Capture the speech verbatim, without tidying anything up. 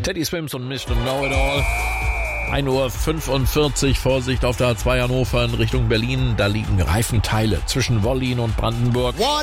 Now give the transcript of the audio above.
Teddy Swims und Mister Know-It-All. ein Uhr fünfundvierzig, Vorsicht auf der A zwei Hannover in Richtung Berlin. Da liegen Reifenteile zwischen Wollin und Brandenburg.